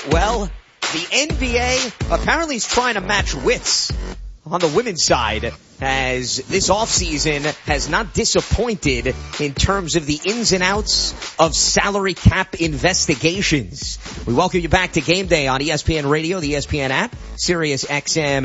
Well, the NBA apparently is trying to match wits on the women's side, as this offseason has not disappointed in terms of the ins and outs of salary cap investigations. We welcome you back to Game Day on ESPN Radio, the ESPN app, Sirius XM